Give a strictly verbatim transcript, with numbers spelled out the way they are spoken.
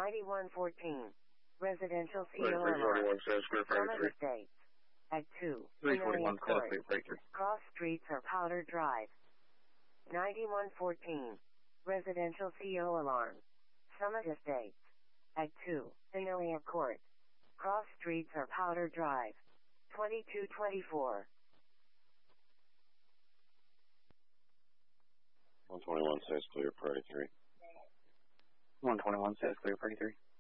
ninety-one fourteen. Residential C O three alarm. forty-one says clear Summit thirty-three. Estates. At two. three forty-one says Court. clear thirty-three. Cross streets or Powder Drive. ninety-one fourteen. Residential C O alarm. Summit Estates. At two. Amelia Court. Cross streets or Powder Drive. twenty-two twenty-four. one twenty-one says clear thirty-three. one twenty-one says clear thirty-three.